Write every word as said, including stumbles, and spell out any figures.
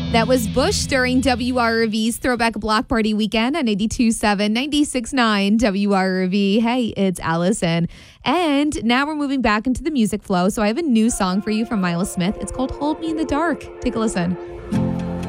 That was Bush during W R R V's Throwback Block Party Weekend on eighty-two point seven, ninety-six point nine W R R V. Hey, it's Allison. And now we're moving back into the music flow. So I have a new song for you from Miles Smith. It's called Hold Me in the Dark. Take a listen.